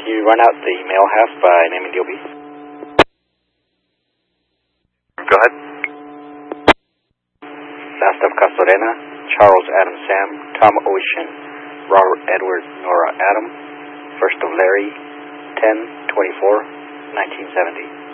Can you run out the male half by name and DOB? Go ahead. Last of Castorena, Charles Adam Sam, Tom Ocean, Robert Edward Nora Adam, first of Larry, 10/24/1970.